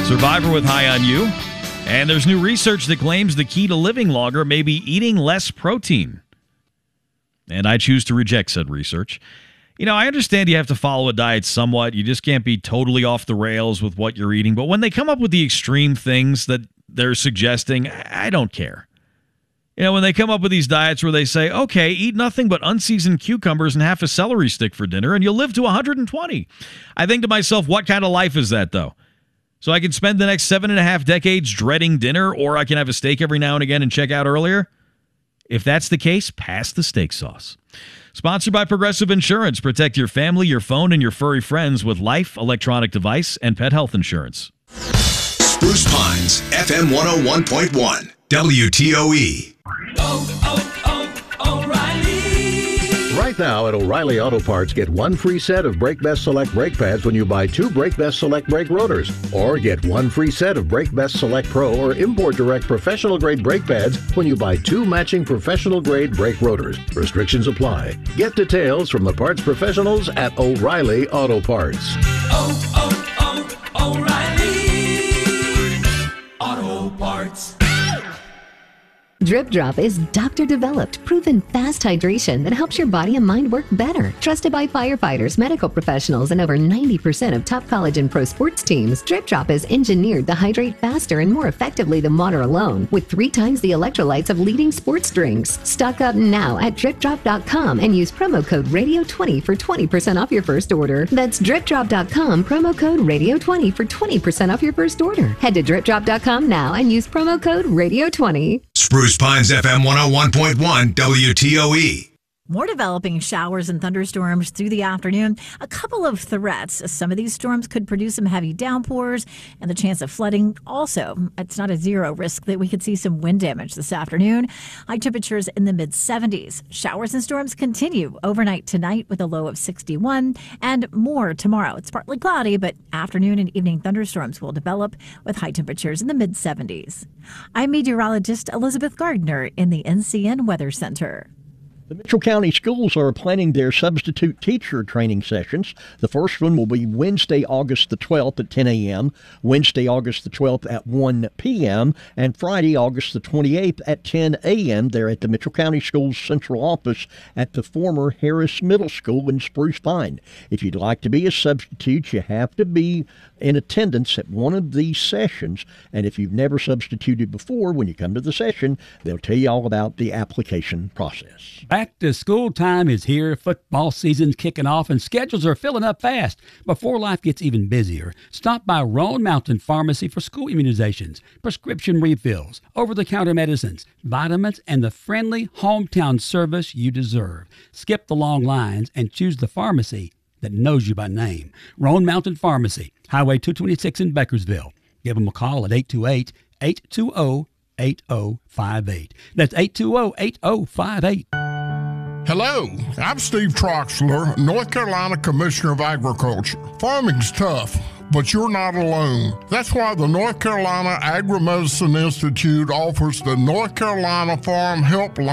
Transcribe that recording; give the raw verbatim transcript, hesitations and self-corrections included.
Survivor with High on You. And there's new research that claims the key to living longer may be eating less protein. And I choose to reject said research. You know, I understand you have to follow a diet somewhat. You just can't be totally off the rails with what you're eating. But when they come up with the extreme things that they're suggesting, I don't care. You know, when they come up with these diets where they say, okay, eat nothing but unseasoned cucumbers and half a celery stick for dinner and you'll live to one hundred twenty. I think to myself, what kind of life is that, though? So I can spend the next seven and a half decades dreading dinner, or I can have a steak every now and again and check out earlier? If that's the case, pass the steak sauce. Sponsored by Progressive Insurance. Protect your family, your phone, and your furry friends with life, electronic device, and pet health insurance. Spruce Pines, F M one oh one point one, W T O E. Oh, oh, oh, O'Reilly. Right now at O'Reilly Auto Parts, get one free set of Brake Best Select brake pads when you buy two Brake Best Select brake rotors. Or get one free set of Brake Best Select Pro or Import Direct professional grade brake pads when you buy two matching professional grade brake rotors. Restrictions apply. Get details from the parts professionals at O'Reilly Auto Parts. Oh, oh, oh, O'Reilly Auto Parts. Drip Drop is doctor-developed, proven fast hydration that helps your body and mind work better. Trusted by firefighters, medical professionals, and over ninety percent of top college and pro sports teams, Drip Drop is engineered to hydrate faster and more effectively than water alone, with three times the electrolytes of leading sports drinks. Stock up now at drip drop dot com and use promo code radio twenty for twenty percent off your first order. That's drip drop dot com, promo code radio twenty for twenty percent off your first order. Head to drip drop dot com now and use promo code radio twenty. Spruce Pines, F M one oh one point one, W T O E. More developing showers and thunderstorms through the afternoon. A couple of threats. Some of these storms could produce some heavy downpours and the chance of flooding. Also, it's not a zero risk that we could see some wind damage this afternoon. High temperatures in the mid seventies. Showers and storms continue overnight tonight with a low of sixty-one and more tomorrow. It's partly cloudy, but afternoon and evening thunderstorms will develop with high temperatures in the mid seventies. I'm meteorologist Elizabeth Gardner in the N C N Weather Center. The Mitchell County Schools are planning their substitute teacher training sessions. The first one will be Wednesday, August the twelfth at ten a.m., Wednesday, August the twelfth at one p.m., and Friday, August the twenty-eighth at ten a.m. They're at the Mitchell County Schools Central Office at the former Harris Middle School in Spruce Pine. If you'd like to be a substitute, you have to be in attendance at one of these sessions, and if you've never substituted before, when you come to the session, they'll tell you all about the application process. Back to school time is here. Football season's kicking off and schedules are filling up fast. Before life gets even busier, stop by Roan Mountain Pharmacy for school immunizations, prescription refills, over-the-counter medicines, vitamins, and the friendly hometown service you deserve. Skip the long lines and choose the pharmacy that knows you by name. Roan Mountain Pharmacy, Highway two twenty-six in Bakersville. Give them a call at eight two eight, eight two zero, eight zero five eight. That's eight two zero, eight zero five eight. Hello, I'm Steve Troxler, North Carolina Commissioner of Agriculture. Farming's tough, but you're not alone. That's why the North Carolina Agri-Medicine Institute offers the North Carolina Farm Helpline